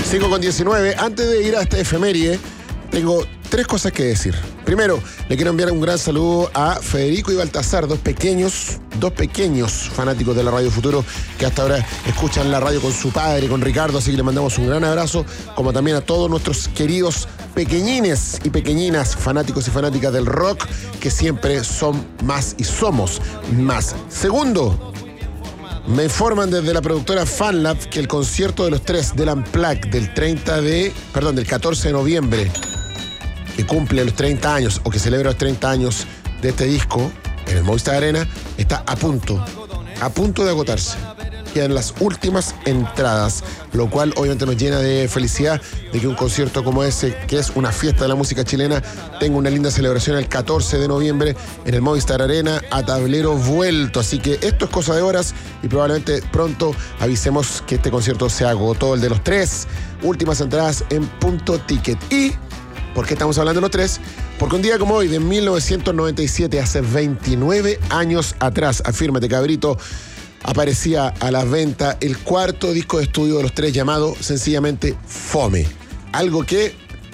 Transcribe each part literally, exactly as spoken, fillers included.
cinco con diecinueve. Antes de ir a esta efeméride, tengo tres cosas que decir. Primero, le quiero enviar un gran saludo a Federico y Baltasar, dos pequeños, dos pequeños fanáticos de la Radio Futuro que hasta ahora escuchan la radio con su padre, con Ricardo, así que le mandamos un gran abrazo, como también a todos nuestros queridos pequeñines y pequeñinas, fanáticos y fanáticas del rock, que siempre son más y somos más. Segundo, me informan desde la productora FanLab que el concierto de los tres del Unplugged del treinta de, perdón, del catorce de noviembre, que cumple los treinta años o que celebra los treinta años de este disco en el Movistar Arena, está a punto, a punto de agotarse. Quedan las últimas entradas, lo cual obviamente nos llena de felicidad de que un concierto como ese, que es una fiesta de la música chilena, tenga una linda celebración el catorce de noviembre en el Movistar Arena a tablero vuelto. Así que esto es cosa de horas y probablemente pronto avisemos que este concierto se agotó, el de los tres. Últimas entradas en Punto Ticket. Y ¿por qué estamos hablando de los tres? Porque un día como hoy, de mil novecientos noventa y siete, hace veintinueve años atrás, afírmate cabrito, aparecía a la venta el cuarto disco de estudio de los tres, llamado sencillamente Fome. Algo que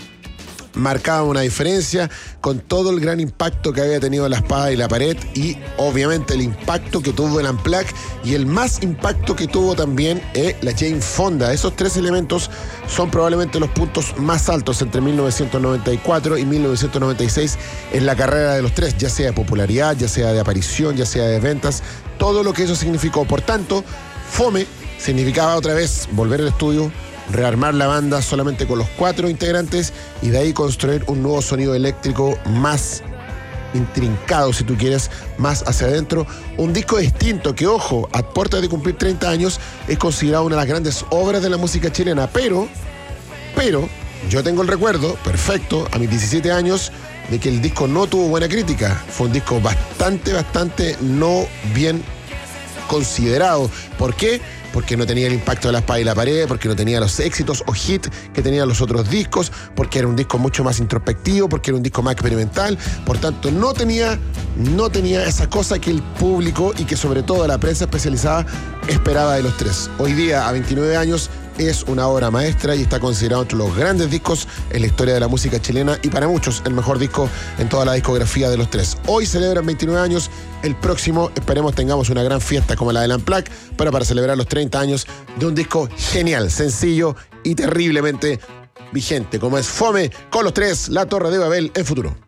marcaba una diferencia con todo el gran impacto que había tenido La Espada y la Pared y obviamente el impacto que tuvo el Unplugged y el más impacto que tuvo también eh, la Jane Fonda. Esos tres elementos son probablemente los puntos más altos entre mil novecientos noventa y cuatro y mil novecientos noventa y seis en la carrera de los tres, ya sea de popularidad, ya sea de aparición, ya sea de ventas, todo lo que eso significó. Por tanto, Fome significaba otra vez volver al estudio, rearmar la banda solamente con los cuatro integrantes y de ahí construir un nuevo sonido eléctrico más intrincado, si tú quieres, más hacia adentro. Un disco distinto que, ojo, a puertas de cumplir treinta años, es considerado una de las grandes obras de la música chilena, pero, pero, yo tengo el recuerdo perfecto, a mis diecisiete años, de que el disco no tuvo buena crítica. Fue un disco bastante, bastante no bien considerado. ¿Por qué? Porque no tenía el impacto de La Espada y la Pared, porque no tenía los éxitos o hits que tenían los otros discos, porque era un disco mucho más introspectivo, porque era un disco más experimental. Por tanto, no tenía, no tenía esa cosa que el público y que sobre todo la prensa especializada esperaba de los tres. Hoy día, a veintinueve años, es una obra maestra y está considerado entre los grandes discos en la historia de la música chilena y para muchos el mejor disco en toda la discografía de los tres. Hoy celebran veintinueve años, el próximo esperemos tengamos una gran fiesta como la del Unplugged, pero para celebrar los treinta años de un disco genial, sencillo y terriblemente vigente, como es Fome, con los tres, La Torre de Babel en Futuro.